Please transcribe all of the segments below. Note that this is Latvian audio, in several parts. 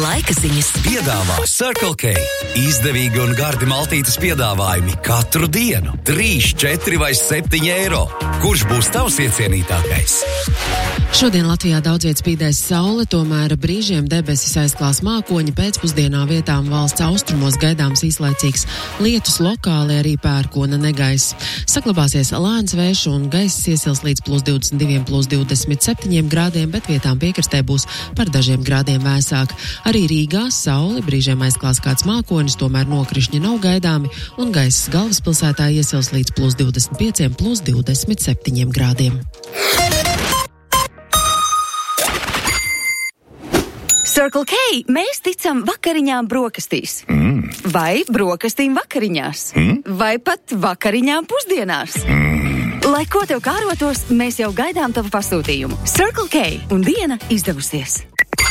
Laika ziņas piedāvā Circle K. Izdevīgi un gardi maltītes piedāvājumi katru dienu. 3, 4 vai 7 eiro. Kurš būs tavs iecienītākais? Šodien Latvijā daudziet spīdēs saule, tomēr brīžiem debesis aizklās mākoņi, pēcpusdienā vietām valsts austrumos gaidāms īslaicīgs lietus, lokāli arī pērkona negaiss. Saglabāsies lēns vējš un gaiss iesils līdz +22, +27 grādiem, bet vietām piekrastē būs par dažiem grādiem vēsāk. Arī Rīgā sauli, brīžiem aizklās kāds mākonis, tomēr nokrišņi nav gaidāmi un gaiss galvaspilsētā iesils līdz +25, +27 grādiem. Circle K, mēs ticam vakariņām brokastīs. Vai brokastīm vakariņās. Vai pat vakariņām pusdienās. Lai ko tev kārotos, mēs jau gaidām tavu pasūtījumu. Circle K un diena izdevusies.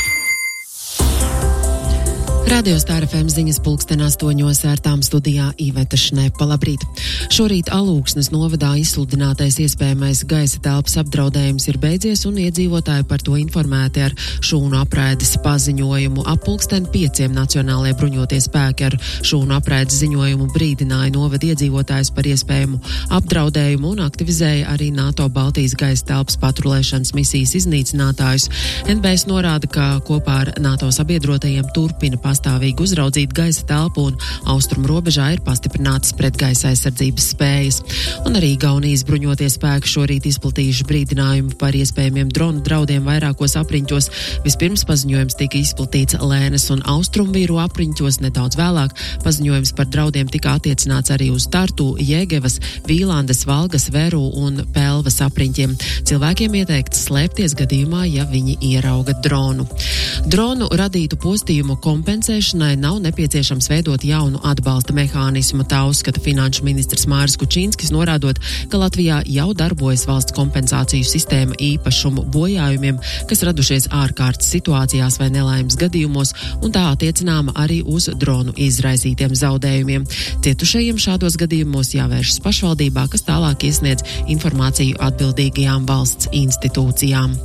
Radio Star FM ziņas 8:00 ērtām studijā Iveta Šnepa. Labrīt! Šorīt Alūksnes novadā izsludinātais iespējamais gaisa telpas apdraudējums ir beidzies un iedzīvotāji par to informēti ar šūnu apraides paziņojumu. Ap 5:00 Nacionālajie bruņotie spēki ar šūnu apraides ziņojumu brīdināja novada iedzīvotājus par iespējamu apdraudējumu un aktivizēja arī NATO Baltijas gaisa telpas patrulēšanas misijas iznīcinātājus. NBS norāda, ka kopā ar NATO sabiedrotajiem turpina pastāvīgi uzraudzīt gaisa telpu un austrumu robežā ir pastiprinātas pretgaisa aizsardzības spējas. Un arī Igaunijas bruņotie spēki šorīt izplatījuši brīdinājumu par iespējamiem dronu draudiem vairākos apriņķos. Vispirms paziņojums tika izplatīts Lēnes un Austrumvīru apriņķos, nedaudz vēlāk paziņojums par draudiem tika attiecināts arī uz Tartu, Jēgevas, Vīlandes, Valgas, Veru un Pelvas apriņķiem. Cilvēkiem ieteikts slēpties gadījumā, ja viņi ierauga dronu. Dronu radītu postījumu kompensēšanai nav nepieciešams veidot jaunu atbalsta mehānismu, tā uzskata finanšu ministrs Māris Kučīnskis, norādot, ka Latvijā jau darbojas valsts kompensāciju sistēma īpašumu bojājumiem, kas radušies ārkārtas situācijās vai nelaimes gadījumos, un tā attiecināma arī uz dronu izraisītiem zaudējumiem. Cietušajiem šādos gadījumos jāvēršas pašvaldībā, kas tālāk iesniedz informāciju atbildīgajām valsts institūcijām.